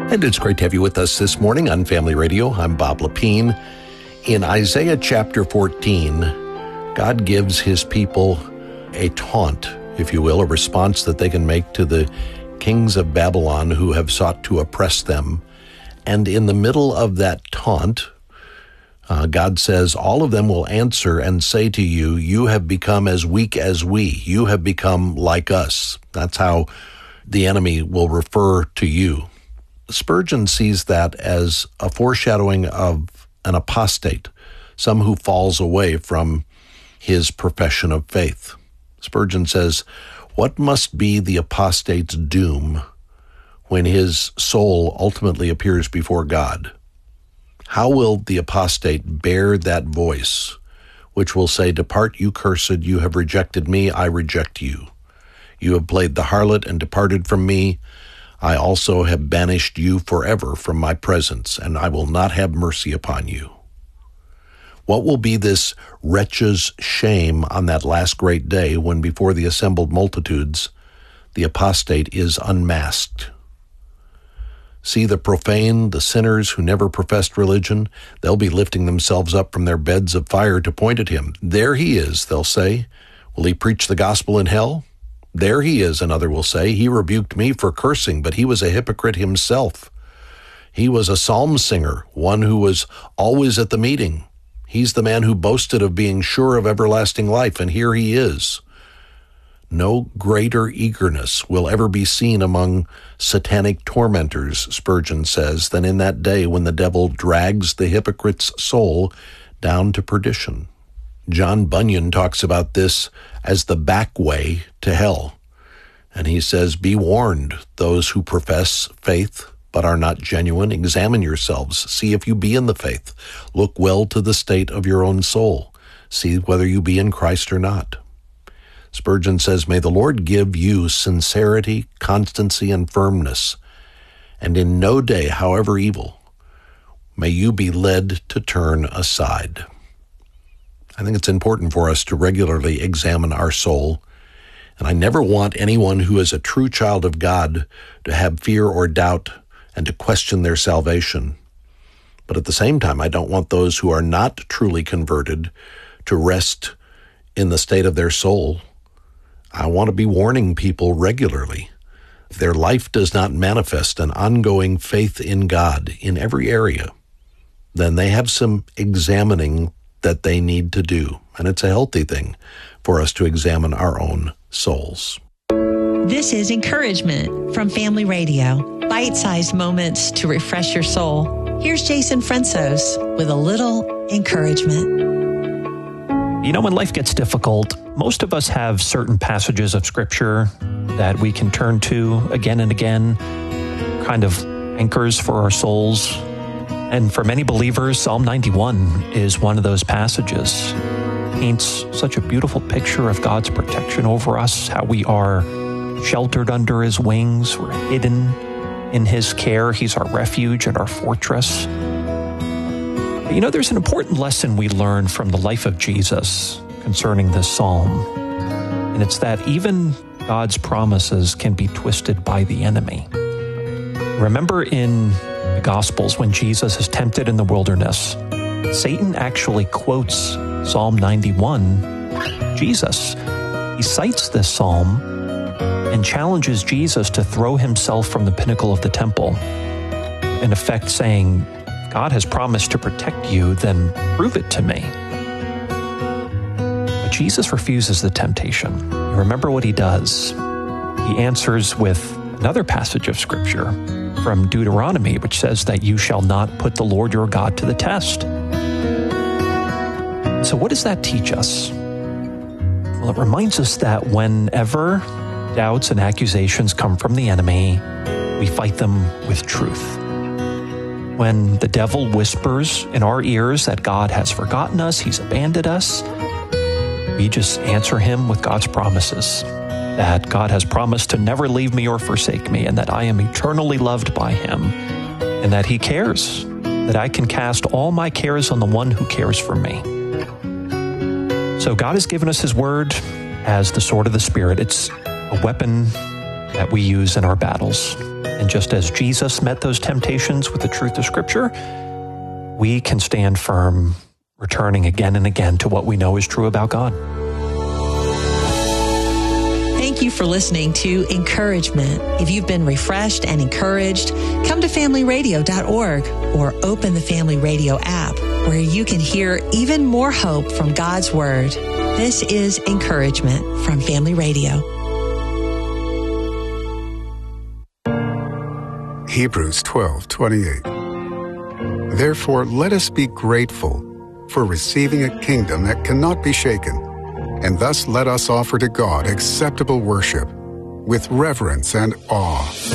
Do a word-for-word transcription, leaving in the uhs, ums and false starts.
And it's great to have you with us this morning on Family Radio. I'm Bob Lepine. In Isaiah chapter fourteen, God gives his people a taunt, if you will, a response that they can make to the kings of Babylon who have sought to oppress them. And in the middle of that taunt, uh, God says, all of them will answer and say to you, you have become as weak as we. You have become like us. That's how the enemy will refer to you. Spurgeon sees that as a foreshadowing of an apostate, some who falls away from his profession of faith. Spurgeon says, what must be the apostate's doom when his soul ultimately appears before God? How will the apostate bear that voice, which will say, depart, you cursed, you have rejected me, I reject you. You have played the harlot and departed from me. I also have banished you forever from my presence, and I will not have mercy upon you. What will be this wretch's shame on that last great day when before the assembled multitudes the apostate is unmasked? See the profane, the sinners who never professed religion, they'll be lifting themselves up from their beds of fire to point at him. There he is, they'll say. Will he preach the gospel in hell? There he is, another will say. He rebuked me for cursing, but he was a hypocrite himself. He was a psalm singer, one who was always at the meeting. He's the man who boasted of being sure of everlasting life, and here he is. No greater eagerness will ever be seen among satanic tormentors, Spurgeon says, than in that day when the devil drags the hypocrite's soul down to perdition. John Bunyan talks about this as the back way to hell. And he says, be warned, those who profess faith but are not genuine. Examine yourselves. See if you be in the faith. Look well to the state of your own soul. See whether you be in Christ or not. Spurgeon says, may the Lord give you sincerity, constancy, and firmness. And in no day, however evil, may you be led to turn aside. I think it's important for us to regularly examine our soul, and I never want anyone who is a true child of God to have fear or doubt and to question their salvation. But at the same time, I don't want those who are not truly converted to rest in the state of their soul. I want to be warning people regularly. If their life does not manifest an ongoing faith in God in every area, then they have some examining that they need to do. And it's a healthy thing for us to examine our own souls. This is encouragement from Family Radio. Bite-sized moments to refresh your soul. Here's Jason Fransos with a little encouragement. You know, when life gets difficult, most of us have certain passages of Scripture that we can turn to again and again, kind of anchors for our souls. And for many believers, Psalm ninety-one is one of those passages. It paints such a beautiful picture of God's protection over us, how we are sheltered under his wings, we're hidden in his care. He's our refuge and our fortress. But you know, there's an important lesson we learn from the life of Jesus concerning this psalm. And it's that even God's promises can be twisted by the enemy. Remember in the Gospels, when Jesus is tempted in the wilderness, Satan actually quotes Psalm ninety-one, Jesus. He cites this psalm and challenges Jesus to throw himself from the pinnacle of the temple, in effect saying, God has promised to protect you, then prove it to me. But Jesus refuses the temptation. You remember what he does. He answers with another passage of Scripture from Deuteronomy, which says that you shall not put the Lord your God to the test. So what does that teach us? Well, it reminds us that whenever doubts and accusations come from the enemy, we fight them with truth. When the devil whispers in our ears that God has forgotten us, he's abandoned us, we just answer him with God's promises, that God has promised to never leave me or forsake me, and that I am eternally loved by him, and that he cares, that I can cast all my cares on the one who cares for me. So God has given us his word as the sword of the Spirit. It's a weapon that we use in our battles. And just as Jesus met those temptations with the truth of Scripture, we can stand firm, returning again and again to what we know is true about God. Thank you for listening to Encouragement. If you've been refreshed and encouraged, come to family radio dot org or open the Family Radio app, where you can hear even more hope from God's Word. This is Encouragement from Family Radio. Hebrews twelve twenty-eight. Therefore, let us be grateful for receiving a kingdom that cannot be shaken, and thus let us offer to God acceptable worship with reverence and awe.